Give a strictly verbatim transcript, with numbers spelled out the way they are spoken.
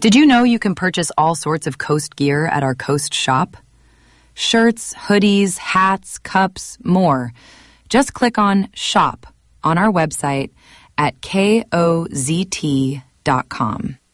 Did you know you can purchase all sorts of Coast gear at our Coast shop? Shirts, hoodies, hats, cups, more. Just click on Shop on our website at K O Z T dot com.